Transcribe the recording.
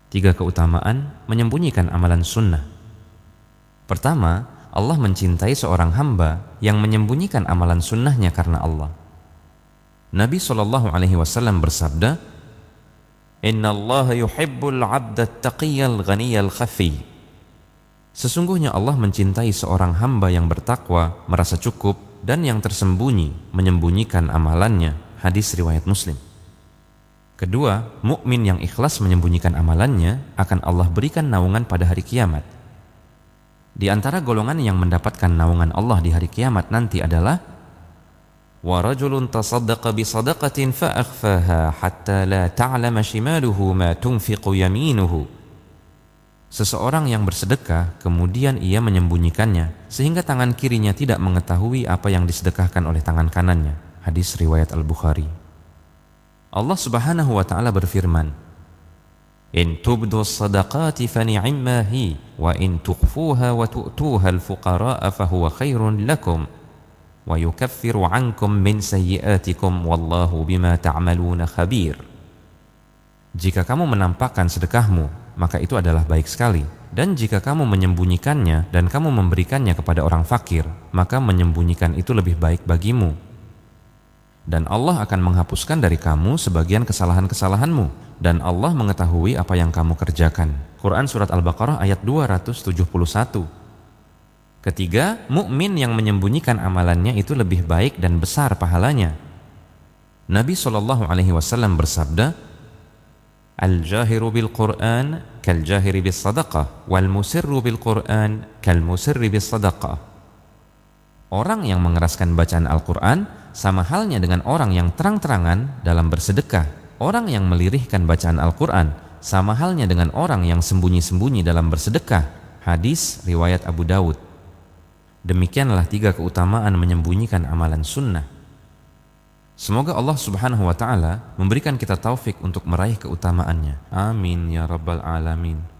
3 keutamaan menyembunyikan amalan sunnah. Pertama, Allah mencintai seorang hamba yang menyembunyikan amalan sunnahnya karena Allah. Nabi SAW bersabda, Inna Allah yuhibbul abda taqiyal ghaniyal khafi. Sesungguhnya Allah mencintai seorang hamba yang bertakwa, merasa cukup, dan yang tersembunyi, menyembunyikan amalannya. Hadis riwayat Muslim. Kedua, mukmin yang ikhlas menyembunyikan amalannya akan Allah berikan naungan pada hari kiamat. Di antara golongan yang mendapatkan naungan Allah di hari kiamat nanti adalah wa rajulun tasaddaqa bi sadaqatin fa akhfaha hatta la ta'lama shimaluhu ma tunfiqu yaminuhu. Seseorang yang bersedekah kemudian ia menyembunyikannya sehingga tangan kirinya tidak mengetahui apa yang disedekahkan oleh tangan kanannya. Hadis riwayat Al-Bukhari. Allah Subhanahu wa taala berfirman, In tubdu sadaqati fa ni'imma hi wa in tukhfuha wa tu'tuha al-fuqara'a fa huwa khairun lakum wa yukaffiru 'ankum min sayyi'atikum wallahu bima ta'maluna khabir. Jika kamu menampakkan sedekahmu, maka itu adalah baik sekali. Dan jika kamu menyembunyikannya dan kamu memberikannya kepada orang fakir, maka menyembunyikan itu lebih baik bagimu. Dan Allah akan menghapuskan dari kamu sebagian kesalahan-kesalahanmu, dan Allah mengetahui apa yang kamu kerjakan. Quran Surat Al-Baqarah ayat 271. Ketiga, mukmin yang menyembunyikan amalannya itu lebih baik dan besar pahalanya. Nabi SAW bersabda, Al-jahiru bil-Qur'an kal-jahiri bis-sadaqah, wal-musirru bil-Qur'an kal-musirri bis-sadaqah. Orang yang mengeraskan bacaan Al-Quran sama halnya dengan orang yang terang-terangan dalam bersedekah. Orang yang melirihkan bacaan Al-Quran sama halnya dengan orang yang sembunyi-sembunyi dalam bersedekah. Hadis riwayat Abu Dawud. Demikianlah 3 keutamaan menyembunyikan amalan sunnah. Semoga Allah Subhanahu wa ta'ala memberikan kita taufik untuk meraih keutamaannya. Amin ya rabbal alamin.